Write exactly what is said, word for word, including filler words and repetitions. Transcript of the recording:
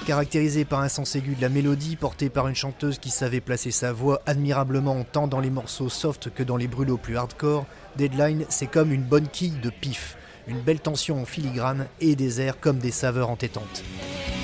Caractérisé par un sens aigu de la mélodie, porté par une chanteuse qui savait placer sa voix admirablement tant dans les morceaux soft que dans les brûlots plus hardcore, Deadline, c'est comme une bonne quille de pif, une belle tension en filigrane et des airs comme des saveurs entêtantes.